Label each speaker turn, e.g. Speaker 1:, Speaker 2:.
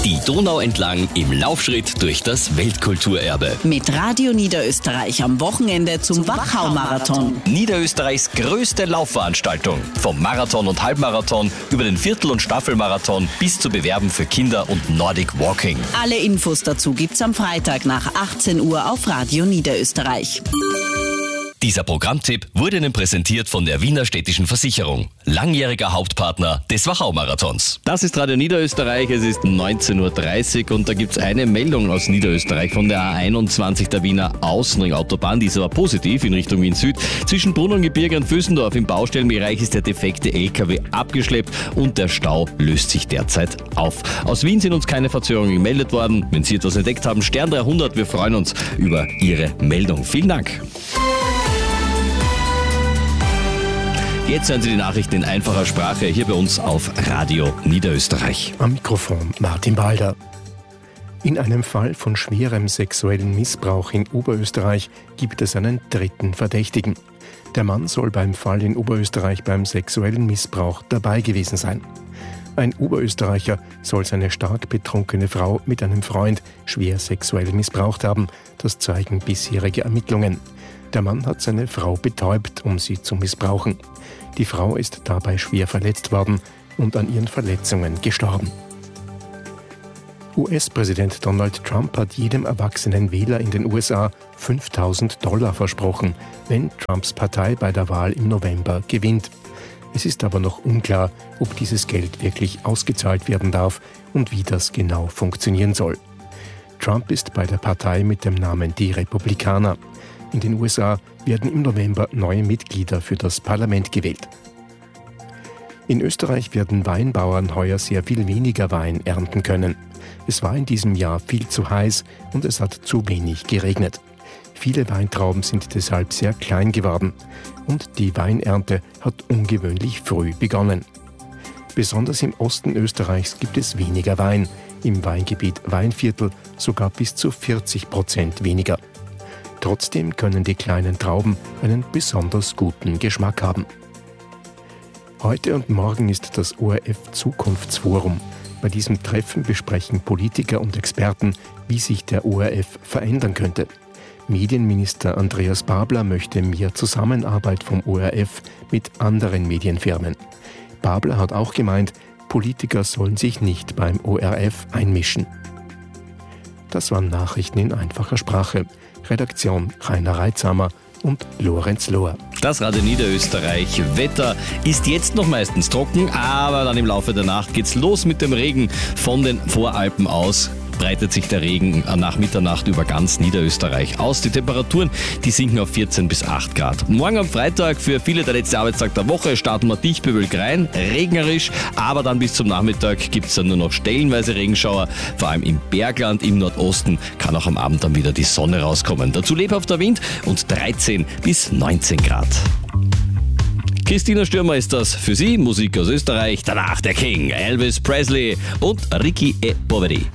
Speaker 1: Die Donau entlang im Laufschritt durch das Weltkulturerbe.
Speaker 2: Mit Radio Niederösterreich am Wochenende zum Wachau-Marathon.
Speaker 1: Niederösterreichs größte Laufveranstaltung. Vom Marathon und Halbmarathon über den Viertel- und Staffelmarathon bis zu Bewerben für Kinder und Nordic Walking.
Speaker 2: Alle Infos dazu gibt's am Freitag nach 18 Uhr auf Radio Niederösterreich.
Speaker 1: Dieser Programmtipp wurde Ihnen präsentiert von der Wiener Städtischen Versicherung, langjähriger Hauptpartner des Wachau-Marathons.
Speaker 3: Das ist Radio Niederösterreich, es ist 19.30 Uhr und da gibt es eine Meldung aus Niederösterreich von der A21 der Wiener Außenringautobahn, die ist aber positiv in Richtung Wien Süd. Zwischen Brunn und Gebirge und Füssendorf im Baustellenbereich ist der defekte LKW abgeschleppt und der Stau löst sich derzeit auf. Aus Wien sind uns keine Verzögerungen gemeldet worden. Wenn Sie etwas entdeckt haben, Stern 300, wir freuen uns über Ihre Meldung. Vielen Dank. Jetzt hören Sie die Nachrichten in einfacher Sprache hier bei uns auf Radio Niederösterreich.
Speaker 4: Am Mikrofon Martin Balder. In einem Fall von schwerem sexuellen Missbrauch in Oberösterreich gibt es einen dritten Verdächtigen. Der Mann soll beim Fall in Oberösterreich beim sexuellen Missbrauch dabei gewesen sein. Ein Oberösterreicher soll seine stark betrunkene Frau mit einem Freund schwer sexuell missbraucht haben. Das zeigen bisherige Ermittlungen. Der Mann hat seine Frau betäubt, um sie zu missbrauchen. Die Frau ist dabei schwer verletzt worden und an ihren Verletzungen gestorben. US-Präsident Donald Trump hat jedem erwachsenen Wähler in den USA $5.000 versprochen, wenn Trumps Partei bei der Wahl im November gewinnt. Es ist aber noch unklar, ob dieses Geld wirklich ausgezahlt werden darf und wie das genau funktionieren soll. Trump ist bei der Partei mit dem Namen Die Republikaner. In den USA werden im November neue Mitglieder für das Parlament gewählt. In Österreich werden Weinbauern heuer sehr viel weniger Wein ernten können. Es war in diesem Jahr viel zu heiß und es hat zu wenig geregnet. Viele Weintrauben sind deshalb sehr klein geworden und die Weinernte hat ungewöhnlich früh begonnen. Besonders im Osten Österreichs gibt es weniger Wein, im Weingebiet Weinviertel sogar bis zu 40% weniger. Trotzdem können die kleinen Trauben einen besonders guten Geschmack haben. Heute und morgen ist das ORF-Zukunftsforum. Bei diesem Treffen besprechen Politiker und Experten, wie sich der ORF verändern könnte. Medienminister Andreas Babler möchte mehr Zusammenarbeit vom ORF mit anderen Medienfirmen. Babler hat auch gemeint, Politiker sollen sich nicht beim ORF einmischen. Das waren Nachrichten in einfacher Sprache. Redaktion Rainer Reitzhammer und Lorenz Lohr.
Speaker 3: Das Radio Niederösterreich. Wetter ist jetzt noch meistens trocken, aber dann im Laufe der Nacht geht's los mit dem Regen von den Voralpen aus. Breitet sich der Regen nach Mitternacht über ganz Niederösterreich aus. Die Temperaturen, die sinken auf 14 bis 8 Grad. Morgen am Freitag, für viele der letzte Arbeitstag der Woche, starten wir dicht bewölkt rein, regnerisch, aber dann bis zum Nachmittag gibt es dann nur noch stellenweise Regenschauer. Vor allem im Bergland, im Nordosten kann auch am Abend dann wieder die Sonne rauskommen. Dazu lebhafter Wind und 13 bis 19 Grad. Christina Stürmer ist das für Sie, Musik aus Österreich, danach der King, Elvis Presley und Ricky E. Poveri.